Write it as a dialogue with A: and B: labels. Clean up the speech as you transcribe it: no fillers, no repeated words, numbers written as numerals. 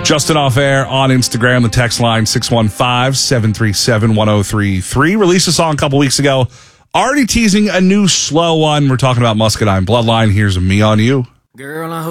A: Justin off air on Instagram, the text line 615-737-1033. Released a song a couple weeks ago. Already teasing a new slow one. We're talking about Muscadine Bloodline. Here's Me on You.
B: Girl, I hope